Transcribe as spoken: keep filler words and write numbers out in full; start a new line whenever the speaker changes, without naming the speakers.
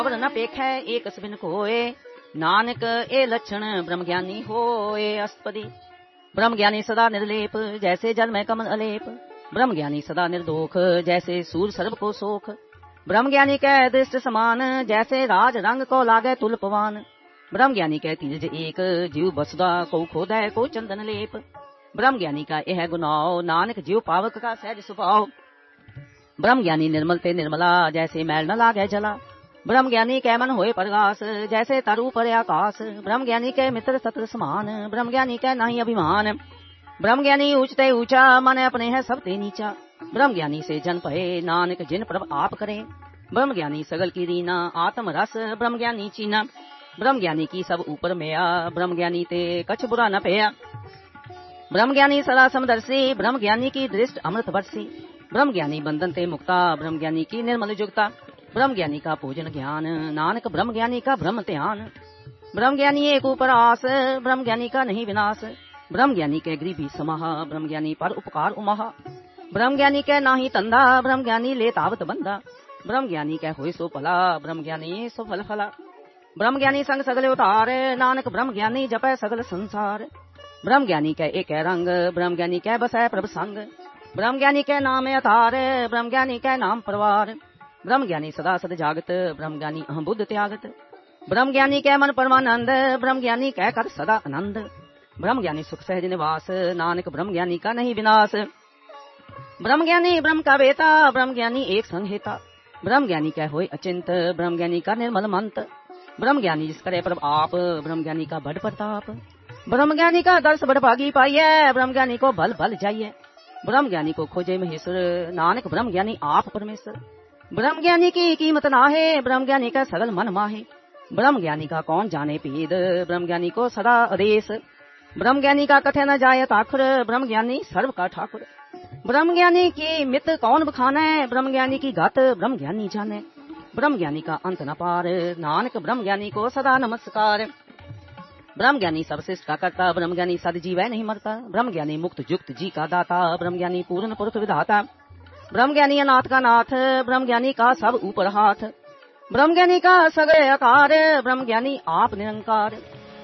और न पेखै एक सबिन कोए, नानक ए लक्षण ब्रह्म ज्ञानी होए। अष्टपदी। ब्रह्म ज्ञानी सदा निर्लेप, जैसे जल में कमल अलेप। ब्रह्म ज्ञानी सदा निर्दोख, जैसे सूर सर्व को सोख। ब्रह्म ज्ञानी कै दृष्ट समान, जैसे राज रंग को लागे तुलपवान। ब्रह्म ज्ञानी कै तीर्ज एक, जीव बसुदा को खोदै को चंदन लेप। ब्रह्म ज्ञानी का यह गुनाव, नानक जीव पावक का सहज स्वभाव। ब्रह्म ज्ञानी निर्मल ते निर्मला, जैसे मैल न लागे जला। ब्रह्म ज्ञानी कै मन होए परगास, जैसे तरु पर आकाश। ब्रह्म ज्ञानी के मित्र सत्र समान, ब्रह्म ज्ञानी कै नाही अभिमान। ब्रह्म ज्ञानी ऊंचते ऊंचा, मन अपने है सबते नीचा। ब्रह्म ज्ञानी से जन पहे, नानक जिन प्रभ आप करे। ब्रह्म ज्ञानी सगल की रीना, आत्म रस ब्रह्म ज्ञानी चीना। ब्रह्म ज्ञानी की सब ऊपर मेया, ब्रह्म ज्ञानी ते कछ बुरा न पेया। ब्रह्म ज्ञानी सदा समदर्शी, ब्रह्म ज्ञानी की दृष्ट अमृत वर्षी। ब्रह्म ज्ञानी बंधन ते मुक्ता, ब्रह्म ज्ञानी की निर्मल जुगता। ब्रह्म ज्ञानी का पूजन ज्ञान, नानक ब्रह्म ज्ञानी का ब्रह्म ध्यान। ब्रह्म ज्ञानी एक ऊपर आस, ब्रह्म ज्ञानी का नहीं विनाश। ब्रह्म ज्ञानी के गृह समाह, ब्रह्म ज्ञानी पर उपकार उमहा। ब्रह्म ज्ञानी के नाही तंदा, ब्रह्म ज्ञानी ले तावत बंदा। ब्रह्म ज्ञानी के होय सो भला, ब्रह्म ज्ञानी सो फल फला। ब्रह्म ज्ञानी संग सगले उतारे, नानक ब्रह्म ज्ञानी जपै सगल संसार। ब्रह्म ज्ञानी के एक रंग, ब्रह्म ज्ञानी के बसै प्रभ संग। ब्रह्म ज्ञानी के नाम अतार, ब्रह्म ज्ञानी के नाम परवार। ब्रह्म ज्ञानी सदा सद जागत, ब्रह्म ज्ञानी अहम बुद्ध त्यागत। ब्रह्म ज्ञानी के मन परमानंद, ब्रह्म ज्ञानी कह कर सदा आनंद। ब्रह्म ज्ञानी सुख सहज निवास, नानक ब्रह्म ज्ञानी का नहीं विनाश। ब्रह्म ज्ञानी ब्रह्म का बेटा, ब्रह्म ज्ञानी एक संहिता। ब्रह्म ज्ञानी कह होय अचिंत, ब्रह्म ज्ञानी का निर्मल मंत। ब्रह्म ज्ञानी जिस करे प्रभ आप, ब्रह्म ज्ञानी का बड़ प्रताप। ब्रह्म ज्ञानी का दर्श बड़ भागी पाइये, ब्रह्म ज्ञानी को भल भल जाइए। ब्रह्म ज्ञानी को खोजे महेश्वर, नानक ब्रह्म ज्ञानी आप परमेश्वर। ब्रह्म ज्ञानी की कीमत नाहे, ब्रह्म ज्ञानी का सगल मन माहे। ब्रह्म ज्ञानी का कौन जाने भेद, ब्रह्म ज्ञानी को सदा आदेश। ब्रह्म ज्ञानी का कथे न जाय ताखुर, ब्रह्म ज्ञानी सर्व का ठाकुर। ब्रह्म ज्ञानी की मित कौन बखाने, ब्रह्म ज्ञानी की गात ब्रह्म ज्ञानी जाने। ब्रह्म ज्ञानी का अंत न पार, नानक ब्रह्म ज्ञानी को सदा नमस्कार। ब्रह्म ज्ञानी सर्वश्रेष्ठ का करता, ब्रह्म ज्ञानी सद जीवै नहीं मरता। ब्रह्म ज्ञानी मुक्त जुक्त जी का दाता, ब्रह्म ज्ञानी पूर्ण पुरुष विधाता। ब्रह्म ज्ञानी अनाथ का नाथ, ब्रह्म ज्ञानी का सब ऊपर हाथ। ब्रह्म ज्ञानी का सगले आकार, ब्रह्म ज्ञानी आप निरंकार।